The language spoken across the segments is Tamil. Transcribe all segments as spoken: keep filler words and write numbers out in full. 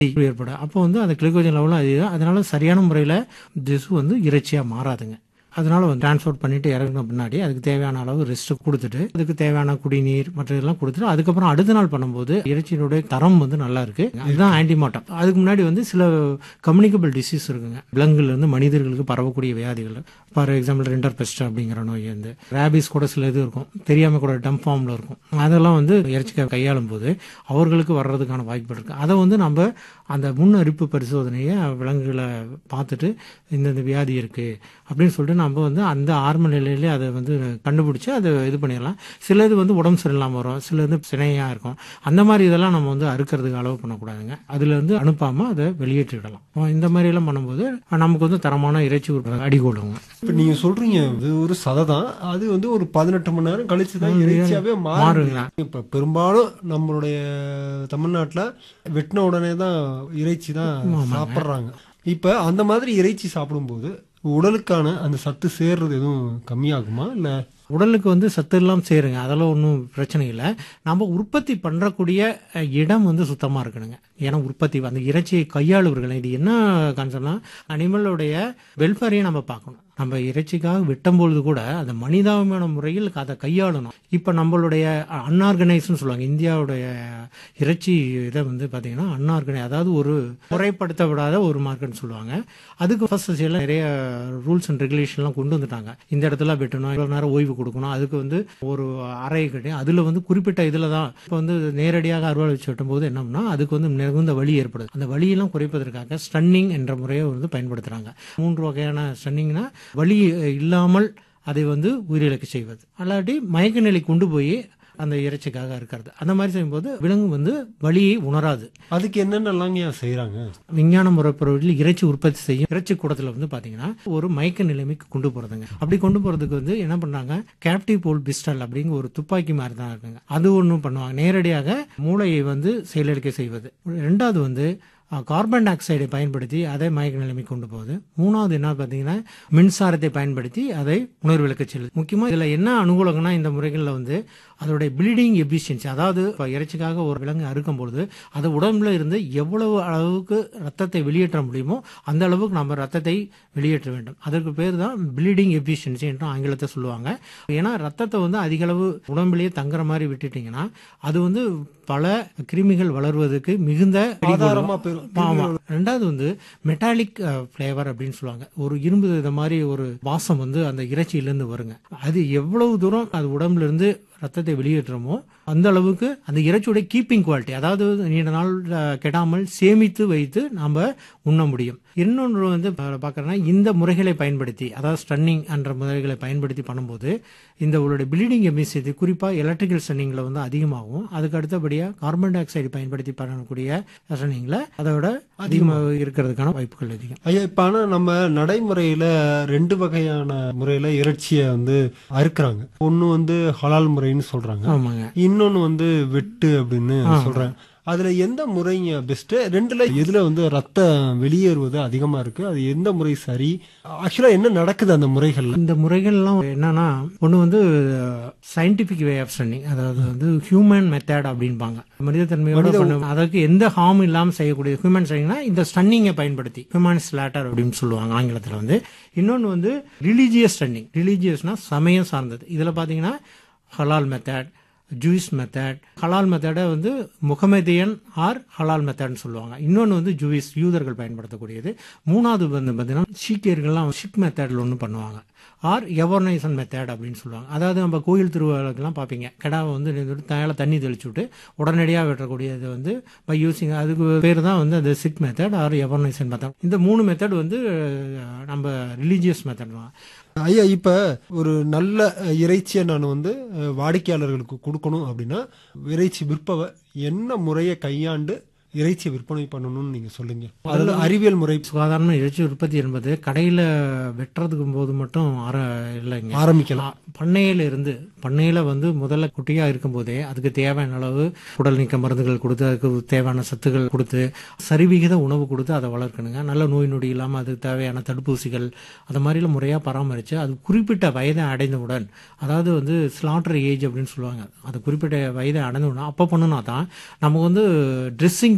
ஏற்படும். அப்போ வந்து அந்த கிளைகோஜன் லெவலும் அதிகம். அதனால சரியான முறையில் திசு வந்து இறைச்சியாக மாறாதுங்க. அதனால வந்து டிரான்ஸ்போர்ட் பண்ணிட்டு இறங்கின பின்னாடி அதுக்கு தேவையான அளவு ரெஸ்ட் கொடுத்துட்டு அதுக்கு தேவையான குடிநீர் மற்ற இதெல்லாம் கொடுத்துட்டு அதுக்கப்புறம் அடுத்த நாள் பண்ணும்போது இறைச்சியினுடைய தரம் வந்து நல்லா இருக்கு. அதுதான் ஆன்டிமாட்டம். அதுக்கு முன்னாடி வந்து சில கம்யூனிகபிள் டிசீஸ் இருக்குங்க. விலங்குல இருந்து மனிதர்களுக்கு பரவக்கூடிய வியாதிகள். ஃபார் எக்ஸாம்பிள் ரெண்டர் பெஸ்ட் அப்படிங்கிற நோய் வந்து ரேபிஸ் கூட சில இது இருக்கும், தெரியாம கூட டம் ஃபார்ம்ல இருக்கும். அதெல்லாம் வந்து இறைச்சிக்காக கையாளும் போது அவர்களுக்கு வர்றதுக்கான வாய்ப்பு இருக்கு. அதை வந்து நம்ம அந்த முன் அறிப்பு பரிசோதனையை விலங்குகளை பார்த்துட்டு இந்த வியாதி இருக்கு அப்படின்னு சொல்லிட்டு நம்ம வந்து அந்த ஆரம்ப நிலையிலே அதை வந்து கண்டுபிடிச்சு அதை இது பண்ணிடலாம். சில இது வந்து உடம்பு சரியில்லாமல் வரும், சில இது சினையா இருக்கும். அந்த மாதிரி இதெல்லாம் நம்ம வந்து அறுக்கிறதுக்கு அளவு பண்ணக்கூடாதுங்க. அதுல இருந்து அனுப்பாம அதை வெளியேற்றிடலாம். இந்த மாதிரி எல்லாம் பண்ணும்போது நமக்கு வந்து தரமான இறைச்சி அடிகோடுங்க. இப்ப நீங்க சொல்றீங்க இது ஒரு சதை தான், அது வந்து ஒரு பதினெட்டு மணி நேரம் கழிச்சுதான் இறைச்சியாவே மாறுங்க. இப்ப பெரும்பாலும் நம்மளுடைய தமிழ்நாட்டுல வெட்டின உடனே தான் இறைச்சி தான் சாப்பிட்றாங்க. இப்ப அந்த மாதிரி இறைச்சி சாப்பிடும்போது உடலுக்கான அந்த சத்து சேர்றது எதுவும் கம்மியாகுமா? இல்ல உடலுக்கு வந்து சத்து எல்லாம் சேருங்க, அதெல்லாம் ஒன்றும் பிரச்சனை இல்லை. நம்ம உற்பத்தி பண்ணுறக்கூடிய இடம் வந்து சுத்தமாக இருக்கணுங்க. ஏன்னா உற்பத்தி அந்த இறைச்சியை கையாளுவர்கள் இது என்ன கான்செப்ட்னா அனிமலோடைய வெல்ஃபேரையும் நம்ம பார்க்கணும். நம்ம இறைச்சிக்காக வெட்டும்பொழுது கூட அந்த மனிதாபிமான முறையில் அதை கையாளணும். இப்போ நம்மளுடைய அன்ஆர்கனைஸ்ன்னு சொல்லுவாங்க. இந்தியாவுடைய இறைச்சி இதை வந்து பார்த்தீங்கன்னா அன்ஆர்கனைஸ், அதாவது ஒரு முறைப்படுத்தப்படாத ஒரு மார்க்கெட்னு சொல்லுவாங்க. அதுக்கு ஃபர்ஸ்ட் எல்லாம் நிறைய ரூல்ஸ் அண்ட் ரெகுலேஷன்லாம் கொண்டு வந்துட்டாங்க. இந்த இடத்துல வெட்டணும், இவ்வளோ நேரம் ஓய்வு கொடுக்கணும், அதுக்கு வந்து ஒரு அறை கட்டி அதில் வந்து குறிப்பிட்ட இதில் தான். இப்போ வந்து நேரடியாக அறுவாள் வச்சு வெட்டும்போது என்னம்னா அதுக்கு வந்து மிகுந்த வலி ஏற்படுது. அந்த வலியெல்லாம் குறைப்பதற்காக ஸ்டன்னிங் என்ற முறையை வந்து பயன்படுத்துகிறாங்க. மூன்று வகையான ஸ்டன்னிங்னா வலி இல்லாமல் அதை வந்து உயிரிழக்க செய்வது, அல்லாட்டி மயக்க நிலை கொண்டு போய் அந்த இறைச்சிக்காக இருக்கிறது. அந்த மாதிரி செய்யும்போது விலங்கு வந்து வலியை உணராது. அதுக்கு என்னென்னலாம் செய்யறாங்க? விஞ்ஞான முறைப்பொருளில் இறைச்சி உற்பத்தி செய்யும் இறைச்சி கூடத்துல வந்து பாத்தீங்கன்னா ஒரு மயக்க நிலைமைக்கு கொண்டு போறதுங்க. அப்படி கொண்டு போறதுக்கு வந்து என்ன பண்றாங்க, கேப்டிவ் போல் பிஸ்டல் அப்படிங்கிற ஒரு துப்பாக்கி மாதிரி தான் இருக்குங்க. அது ஒன்றும் பண்ணுவாங்க, நேரடியாக மூளையை வந்து செயலிழக்க செய்வது. ரெண்டாவது வந்து கார்பன் டை ஆக்சைடை பயன்படுத்தி அதை மயக்க நிலைமை கொண்டு போகுது. மூணாவது என்ன பார்த்தீங்கன்னா மின்சாரத்தை பயன்படுத்தி அதை உணர்வு விளக்க செல்லுது. முக்கியமாக இதில் என்ன அனுகூலங்கன்னா இந்த முறைகளில் வந்து அதோடைய ப்ளீடிங் எஃபிஷியன்சி, அதாவது இறைச்சிக்காக ஒரு விலங்கு அறுக்கும் பொழுது அது உடம்புல இருந்து எவ்வளவு அளவுக்கு ரத்தத்தை வெளியேற்ற முடியுமோ அந்த அளவுக்கு நம்ம ரத்தத்தை வெளியேற்ற வேண்டும். அதற்கு பேர் தான் ப்ளீடிங் எஃபிஷியன்சி என்று ஆங்கிலத்தை சொல்லுவாங்க. ஏன்னா ரத்தத்தை வந்து அதிக அளவு உடம்புலேயே தங்குற மாதிரி விட்டுட்டீங்கன்னா அது வந்து பல கிருமிகள் வளர்வதற்கு மிகுந்த ஆதாரமா பெறும். ரெண்டாவது வந்து மெட்டாலிக் பிளேவர் அப்படின்னு சொல்லுவாங்க. ஒரு இரும்பு இந்த மாதிரி ஒரு வாசம் வந்து அந்த இறைச்சியிலிருந்து வருங்க. அது எவ்வளவு தூரம் அது உடம்புல இருந்து ரத்தத்தை வெளியேற்றமோ அந்த அளவுக்கு அந்த இறைச்சியோட கீப்பிங் குவாலிட்டி, அதாவது நீண்ட நாள் கெடாமல் சேமித்து வைத்து நாம உண்ண முடியும். இன்னொன்று வந்து பார்க்கறோம்னா இந்த முறைகளை பயன்படுத்தி, அதாவது ஸ்டன்னிங் என்ற முறைகளை பயன்படுத்தி பண்ணும்போது இந்த உங்களுடைய ப்ளீடிங் எமிசிட்டி குறிப்பாக எலக்ட்ரிக்கல் ஸ்டன்னிங்ல வந்து அதிகமாகும். அதுக்கு அடுத்தபடியாக கார்பன் டை ஆக்சைடு பயன்படுத்தி பண்ணக்கூடிய ஸ்டன்னிங்ல அதோட அதிகமாக இருக்கிறதுக்கான வாய்ப்புகள் அதிகம். ஐயா, இப்ப ஆனா நம்ம நடைமுறையில ரெண்டு வகையான முறையில இறைச்சியை வந்து அறுக்குறாங்க. ஒன்னு வந்து ஹலால் முறைன்னு சொல்றாங்க, ஆமாங்க. இன்னொன்னு வந்து வெட்டு அப்படின்னு சொல்றாங்க. அதுல எந்த முறைங்க பெஸ்ட்? ரெண்டுல எதுல வந்து ரத்தம் வெளியேறுவது அதிகமா இருக்கு? அது எந்த முறை சரி? ஆக்சுவலா என்ன நடக்குது அந்த முறைகள்ல? இந்த முறைகள்லாம் என்னன்னா ஒண்ணு வந்து சயின்டிபிக் வே ஆஃப் ஸ்டன்னிங், அதாவது வந்து ஹியூமன் மெத்தட் அப்படின்பாங்க. மனித தன்மையோட பண்ணும், அதற்கு எந்த ஹார்ம் இல்லாமல் செய்யக்கூடிய ஹியூமன் ஸ்டன்னிங்னா இந்த ஸ்டன்னிங்கை பயன்படுத்தி ஹியூமன் ஸ்லாட்டர் அப்படின்னு சொல்லுவாங்க ஆங்கிலத்தில் வந்து. இன்னொன்று வந்து ரிலீஜியஸ் ஸ்டன்னிங். ரிலீஜியஸ்னா சமயம் சார்ந்தது. இதுல பாத்தீங்கன்னா ஹலால் மெத்தட், ஜூயிஸ் மெத்தட். ஹலால் மெத்தடை வந்து முகமதியன் ஆர் ஹலால் மெத்தட்னு சொல்லுவாங்க. இன்னொன்று வந்து ஜூயிஸ், யூதர்கள் பயன்படுத்தக்கூடியது. மூணாவது வந்து பார்த்தீங்கன்னா சீக்கியர்கள்லாம் ஷிக் மெத்தடில் ஒன்று பண்ணுவாங்க, ஆர் எவர்னைசன் மெத்தட் அப்படின்னு சொல்லுவாங்க. அதாவது நம்ம கோயில் திருவிழாக்கெல்லாம் பார்ப்பீங்க, கிடாவை வந்து தயால தண்ணி தெளிச்சு விட்டு உடனடியாக வெட்டக்கூடியது வந்து பை யூசிங், அதுக்கு பேர் தான் வந்து அந்த சிக் மெத்தட் ஆர் எவர்னைசன் மெத்தட். இந்த மூணு மெத்தட் வந்து நம்ம ரிலீஜியஸ் மெத்தட் தான். ஐயா, இப்ப ஒரு நல்ல இறைச்சியை நான் வந்து வாடிக்கையாளர்களுக்கு கொடுக்கணும் அப்படின்னா இறைச்சி விற்பவர் என்ன முறையை கையாண்டு இறைச்சி விற்பனை பண்ணணும்னு நீங்க சொல்லுங்க. அதுல அறிவியல் முறை. சாதாரண இறைச்சி உற்பத்தி என்பது கடையில வெட்டுறதுக்கு போது மட்டும் இல்லைங்க, ஆரம்பிக்கலாம். பண்ணையில இருந்து பண்ணையில வந்து முதல்ல குட்டியா இருக்கும் போதே அதுக்கு தேவையான அளவு உடல் நீக்க மருந்துகள் கொடுத்து அதுக்கு தேவையான சத்துக்கள் கொடுத்து சரிவிகித உணவு கொடுத்து அதை வளர்க்கணுங்க. நல்ல நோய் நொடி இல்லாம அதுக்கு தேவையான தடுப்பூசிகள் அந்த மாதிரிலாம் முறையா பராமரிச்சு அது குறிப்பிட்ட வயதை அடைந்தவுடன், அதாவது வந்து ஸ்லாட்டர் ஏஜ் அப்படின்னு சொல்லுவாங்க, அது குறிப்பிட்ட வயதை அடைந்தவுடன் அப்ப பண்ணுனா தான் நமக்கு வந்து ட்ரெஸ்ஸிங்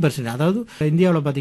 பர்சன்ட் அதாவது இந்தியாவில்